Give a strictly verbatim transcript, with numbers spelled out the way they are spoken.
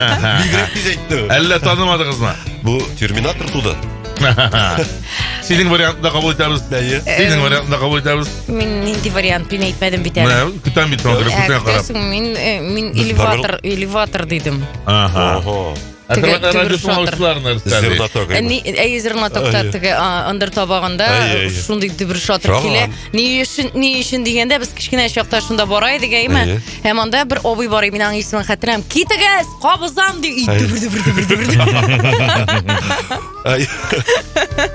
Бигрәк тиз әйтте. Әллә танымадыңыз ма? Бу Терминатор туды. Синең вариантында кабул итәбез. Синең вариантында кабул итәбез. Мин нинди вариант мин әйтмәдем бит әле. Менә көтәм бит соңгы күзен карап. Мин мин элеватор, элеватор дидем. Ага. Зерноток. Әй, зернотокта теге андыр табагында шундый дибер шатыр килә. Ни өчен, ни өчен дигәндә без кичкенә чакта шунда бара идек, әйме? Һәм анда бер абый бар, мин аның исемен хәтерәм. Китегез, кабызам ди.